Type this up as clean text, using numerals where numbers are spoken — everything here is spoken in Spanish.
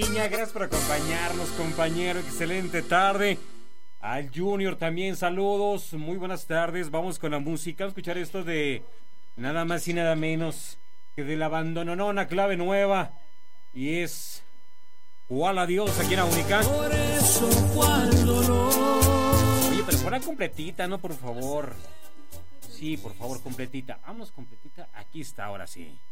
Gracias por acompañarnos, compañero. Excelente tarde. Al Junior también, saludos. Muy buenas tardes. Vamos con la música. Vamos a escuchar esto de nada más y nada menos que del abandononona Clave Nueva. Y es ¿Cuál adiós aquí en la única? Por eso cuando no. Oye, pero fuera completita, ¿no? Por favor. Sí, por favor, completita. Vamos, completita. Aquí está, ahora sí.